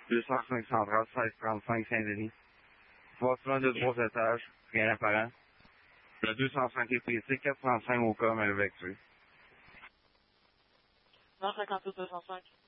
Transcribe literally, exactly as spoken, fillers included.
deux cent cinq Centrale, seize trente-cinq Saint-Denis. Bâtiment de trois étages, rien d'apparent. Le deux cent cinq est pris, quatre cent cinq au cas, mais évacué. neuf cinquante-huit deux cent cinq.